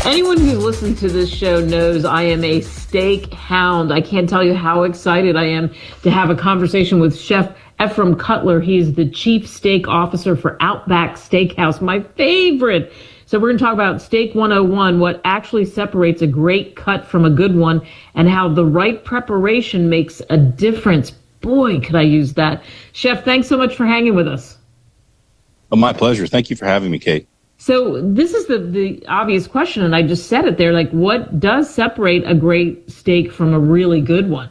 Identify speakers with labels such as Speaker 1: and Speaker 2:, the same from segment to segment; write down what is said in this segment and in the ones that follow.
Speaker 1: Anyone who listens to this show knows I am a steak hound. I can't tell you how excited I am to have a conversation with Chef Ephraim Cutler. He's the Chief Steak Officer for Outback Steakhouse, my favorite. So we're going to talk about Steak 101, what actually separates a great cut from a good one, and how the right preparation makes a difference. Boy, could I use that. Chef, thanks so much for hanging with us.
Speaker 2: Oh, my pleasure. Thank you for having me, Kate.
Speaker 1: So this is the obvious question, and I just said it there. Like, what does separate a great steak from a really good one?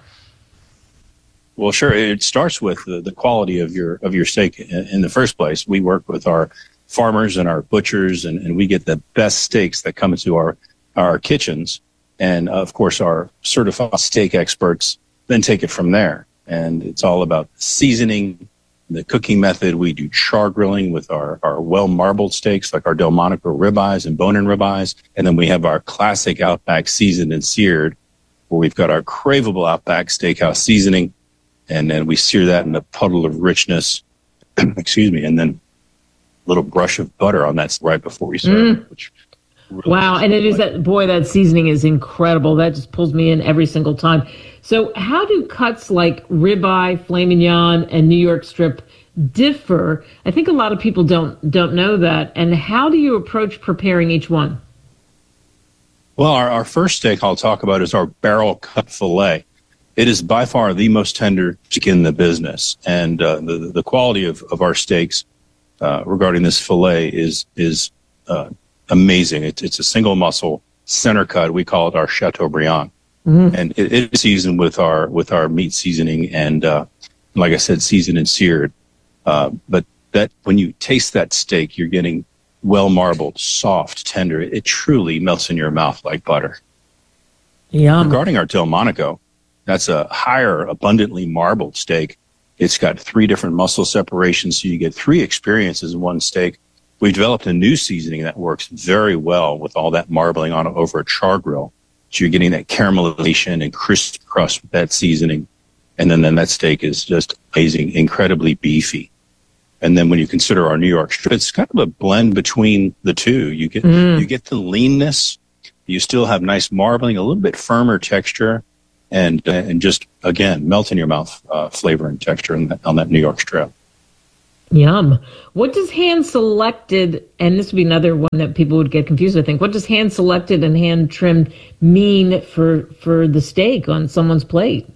Speaker 2: Well, sure. It starts with the quality of your steak in the first place. We work with our farmers and our butchers, and we get the best steaks that come into our kitchens. And, of course, our certified steak experts then take it from there. And it's all about seasoning, the cooking method. We do char grilling with our well-marbled steaks, like our Delmonico ribeyes and bone-in ribeyes. And then we have our classic Outback seasoned and seared, where we've got our craveable Outback Steakhouse seasoning. And then we sear that in a puddle of richness, excuse me, and then a little brush of butter on that right before we serve it. Which really
Speaker 1: wow, and it is that seasoning is incredible. That just pulls me in every single time. So how do cuts like ribeye, filet mignon, and New York strip differ? I think a lot of people don't know that. And how do you approach preparing each one?
Speaker 2: Well, our first steak I'll talk about is our barrel cut filet. It is by far the most tender steak in the business. And the quality of our steaks regarding this filet is amazing. It's a single muscle center cut. We call it our Chateaubriand. Mm-hmm. And it is seasoned with our meat seasoning and, like I said, seasoned and seared. But that when you taste that steak, you're getting well marbled, soft, tender. It truly melts in your mouth like butter.
Speaker 1: Yum.
Speaker 2: Regarding our Delmonico, that's a higher, abundantly marbled steak. It's got 3 different muscle separations, so you get 3 experiences in one steak. We've developed a new seasoning that works very well with all that marbling on over a char grill. So you're getting that caramelization and crisp crust with that seasoning. And then that steak is just amazing, incredibly beefy. And then when you consider our New York strip, it's kind of a blend between the two. You get the leanness. You still have nice marbling, a little bit firmer texture, and just, again, melt in your mouth flavor and texture on that New York strip.
Speaker 1: Yum. What does hand-selected, and this would be another one that people would get confused, I think, what does hand-selected and hand-trimmed mean for the steak on someone's plate?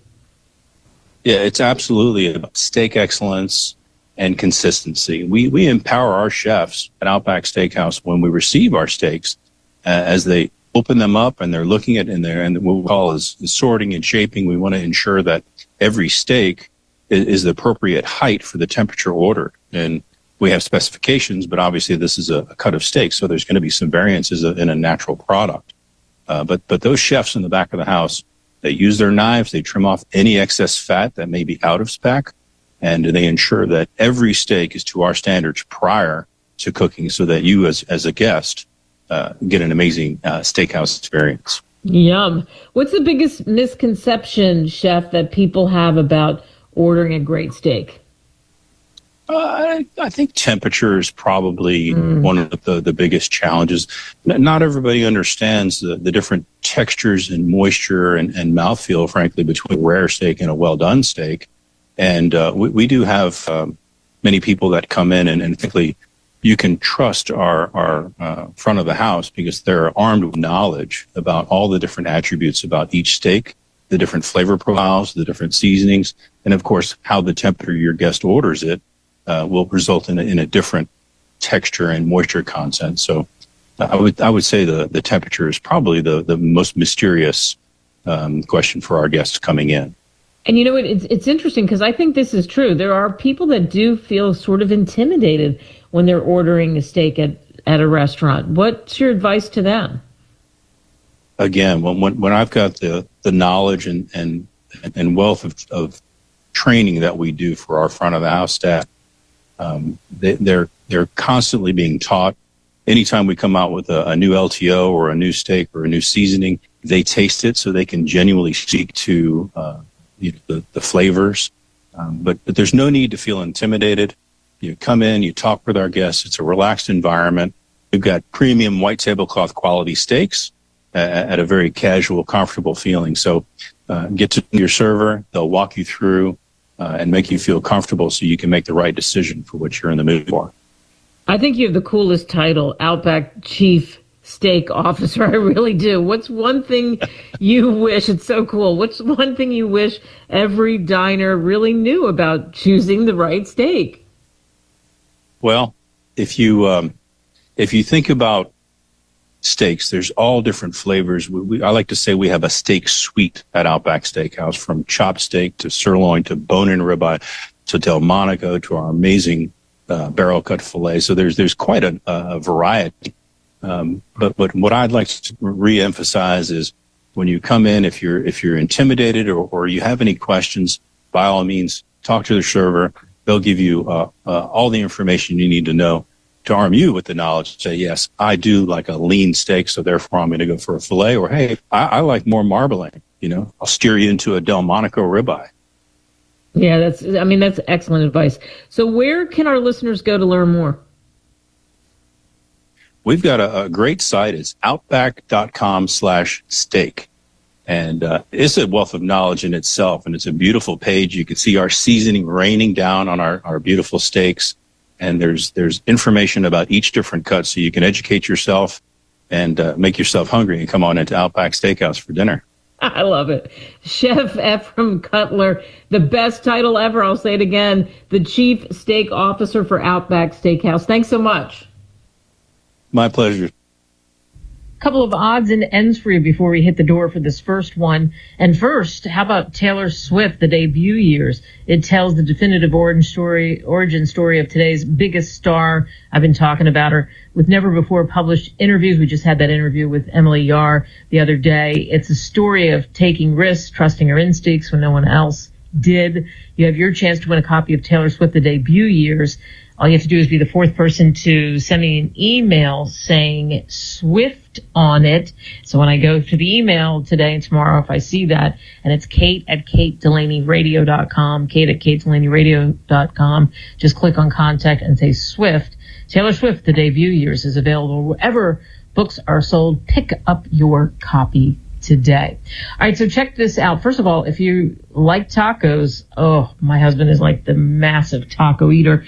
Speaker 2: Yeah, it's absolutely about steak excellence and consistency. We empower our chefs at Outback Steakhouse when we receive our steaks as they open them up and they're looking at in there, and what we call is sorting and shaping. We want to ensure that every steak is the appropriate height for the temperature ordered. And we have specifications, but obviously this is a cut of steak, so there's going to be some variances in a natural product. But those chefs in the back of the house, they use their knives, they trim off any excess fat that may be out of spec, and they ensure that every steak is to our standards prior to cooking so that you as a guest get an amazing steakhouse experience.
Speaker 1: Yum. What's the biggest misconception, Chef, that people have about ordering a great steak?
Speaker 2: I think temperature is probably one of the biggest challenges. Not everybody understands the different textures and moisture and mouthfeel, frankly, between a rare steak and a well-done steak. And we do have many people that come in, and frankly, you can trust our front of the house because they're armed with knowledge about all the different attributes about each steak, the different flavor profiles, the different seasonings, and of course, how the temperature your guest orders it will result in a different texture and moisture content. So I would say the temperature is probably the most mysterious question for our guests coming in.
Speaker 1: And you know what? It's interesting because I think this is true. There are people that do feel sort of intimidated when they're ordering a steak at a restaurant. What's your advice to them?
Speaker 2: Again, when I've got the knowledge and wealth of training that we do for our front of the house staff, they're constantly being taught. Anytime we come out with a new LTO or a new steak or a new seasoning, they taste it so they can genuinely speak to the flavors. But there's no need to feel intimidated. You come in, you talk with our guests. It's a relaxed environment. We've got premium white tablecloth quality steaks at a very casual, comfortable feeling. So get to your server. They'll walk you through and make you feel comfortable so you can make the right decision for what you're in the mood for.
Speaker 1: I think you have the coolest title, Outback Chief Steak Officer. I really do. What's one thing you wish, it's so cool, what's one thing you wish every diner really knew about choosing the right steak?
Speaker 2: Well, if you think about steaks, there's all different flavors. I like to say we have a steak suite at Outback Steakhouse, from chopped steak to sirloin to bone-in ribeye to Delmonico to our amazing barrel cut filet. So there's quite a variety. But what I'd like to reemphasize is, when you come in, if you're intimidated or you have any questions, by all means, talk to the server. They'll give you all the information you need to know to arm you with the knowledge to say, yes, I do like a lean steak, so therefore I'm going to go for a filet. Or, hey, I like more marbling. I'll steer you into a Delmonico ribeye.
Speaker 1: Yeah, that's excellent advice. So where can our listeners go to learn more?
Speaker 2: We've got a great site. It's outback.com/steak. And it's a wealth of knowledge in itself. And it's a beautiful page. You can see our seasoning raining down on our beautiful steaks. And there's information about each different cut, so you can educate yourself and make yourself hungry and come on into Outback Steakhouse for dinner.
Speaker 1: I love it. Chef Ephraim Cutler, the best title ever. I'll say it again, the Chief Steak Officer for Outback Steakhouse. Thanks so much.
Speaker 2: My pleasure.
Speaker 1: Couple of odds and ends for you before we hit the door for this first one. And first, how about Taylor Swift, the debut years? It tells the definitive origin story of today's biggest star. I've been talking about her with never before published interviews. We just had that interview with Emily Yar the other day. It's a story of taking risks, trusting her instincts when no one else did. You have your chance to win a copy of Taylor Swift, the debut years. All you have to do is be the fourth person to send me an email saying Swift on it. So when I go to the email today and tomorrow, if I see that, and it's Kate@KateDelaneyRadio.com, Kate@KateDelaneyRadio.com, just click on contact and say Swift. Taylor Swift, the debut years, is available wherever books are sold. Pick up your copy today. All right, so check this out. First of all, if you like tacos, my husband is like the massive taco eater.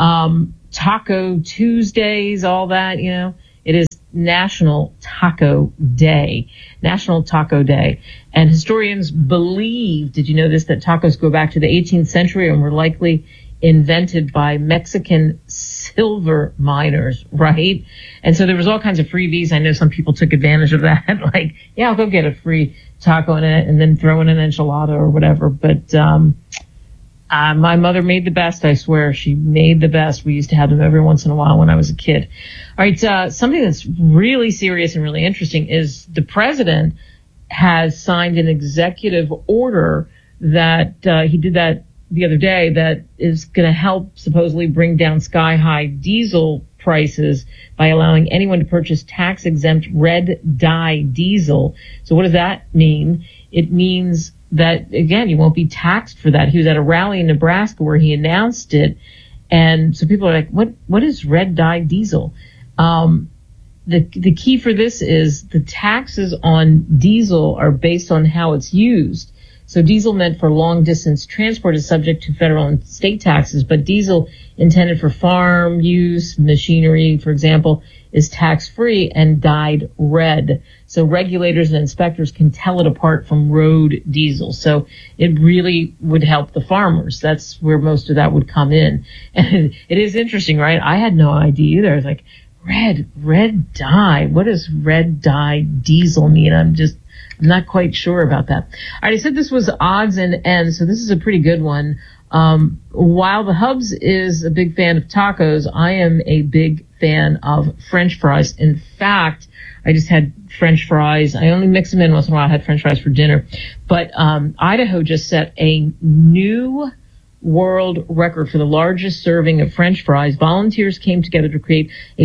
Speaker 1: Taco Tuesdays, all that, it is National Taco Day. National Taco Day. And historians believe, did you know this, that tacos go back to the 18th century and were likely invented by Mexican silver miners, right? And so there was all kinds of freebies. I know some people took advantage of that. Like, yeah, I'll go get a free taco in it and then throw in an enchilada or whatever. But my mother made the best, I swear. She made the best. We used to have them every once in a while when I was a kid. All right, something that's really serious and really interesting is the president has signed an executive order that he did that the other day that is going to help supposedly bring down sky-high diesel prices by allowing anyone to purchase tax-exempt red dye diesel. So what does that mean? It means that, again, you won't be taxed for that. He was at a rally in Nebraska where he announced it, and so people are like, what is red dye diesel? The key for this is the taxes on diesel are based on how it's used. So diesel meant for long-distance transport is subject to federal and state taxes, but diesel intended for farm use, machinery, for example, is tax-free and dyed red. So regulators and inspectors can tell it apart from road diesel. So it really would help the farmers. That's where most of that would come in. And it is interesting, right? I had no idea either. I was like, red dye. What does red dye diesel mean? I'm not quite sure about that. All right, I said this was odds and ends, so this is a pretty good one. While the Hubs is a big fan of tacos, I am a big fan of French fries. In fact, I just had French fries. I only mix them in once in a while. I had French fries for dinner. But Idaho just set a new world record for the largest serving of French fries. Volunteers came together to create a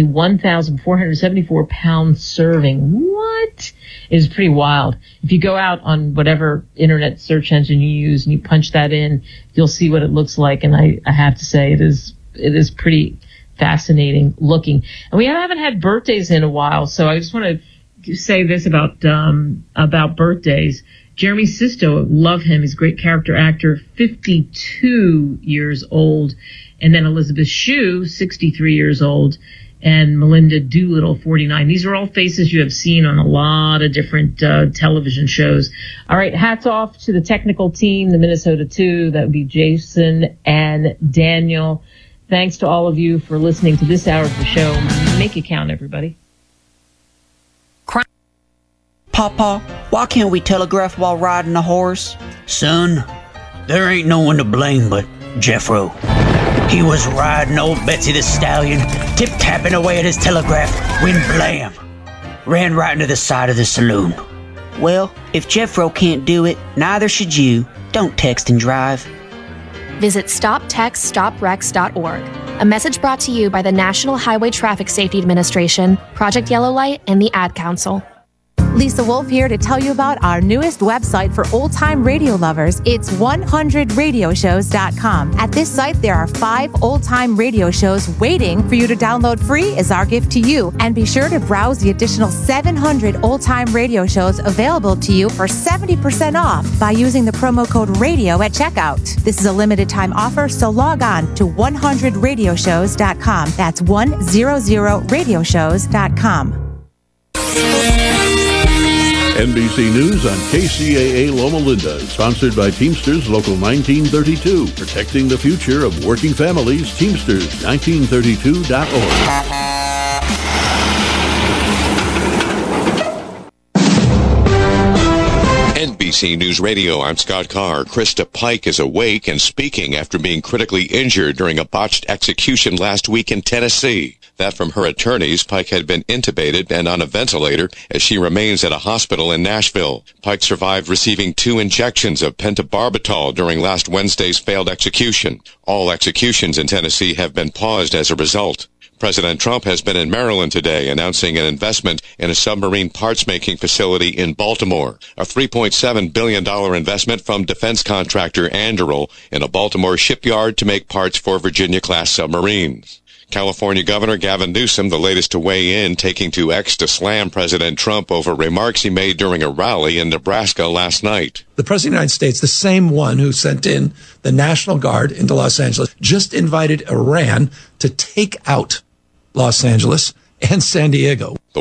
Speaker 1: 1,474-pound serving. What? It is pretty wild. If you go out on whatever internet search engine you use and you punch that in, you'll see what it looks like. And I have to say, it is pretty fascinating looking. And we haven't had birthdays in a while, so I just want to say this about birthdays. Jeremy Sisto, love him. He's a great character actor, 52 years old. And then Elizabeth Shue, 63 years old. And Melinda Doolittle, 49. These are all faces you have seen on a lot of different television shows. All right, hats off to the technical team, the Minnesota 2. That would be Jason and Daniel. Thanks to all of you for listening to this hour of the show. Make it count, everybody.
Speaker 3: Papa, why can't we telegraph while riding a horse?
Speaker 4: Son, there ain't no one to blame but Jeffro. He was riding old Betsy the Stallion, tip-tapping away at his telegraph, when blam! Ran right into the side of the saloon.
Speaker 3: Well, if Jeffro can't do it, neither should you. Don't text and drive.
Speaker 5: Visit StopTextStopWrecks.org. A message brought to you by the National Highway Traffic Safety Administration, Project Yellow Light, and the Ad Council.
Speaker 6: Lisa Wolf here to tell you about our newest website for old-time radio lovers. It's 100radioshows.com. At this site, there are 5 old-time radio shows waiting for you to download free as our gift to you. And be sure to browse the additional 700 old-time radio shows available to you for 70% off by using the promo code RADIO at checkout. This is a limited-time offer, so log on to 100radioshows.com. That's 100radioshows.com.
Speaker 7: NBC News on KCAA Loma Linda, sponsored by Teamsters Local 1932, protecting the future of working families. Teamsters1932.org.
Speaker 8: NBC News Radio, I'm Scott Carr. Krista Pike is awake and speaking after being critically injured during a botched execution last week in Tennessee. That from her attorneys, Pike had been intubated and on a ventilator as she remains at a hospital in Nashville. Pike survived receiving 2 injections of pentobarbital during last Wednesday's failed execution. All executions in Tennessee have been paused as a result. President Trump has been in Maryland today announcing an investment in a submarine parts-making facility in Baltimore, a $3.7 billion investment from defense contractor Anduril in a Baltimore shipyard to make parts for Virginia-class submarines. California Governor Gavin Newsom, the latest to weigh in, taking to X to slam President Trump over remarks he made during a rally in Nebraska last night.
Speaker 9: The President of the United States, the same one who sent in the National Guard into Los Angeles, just invited Iran to take out Los Angeles and San Diego.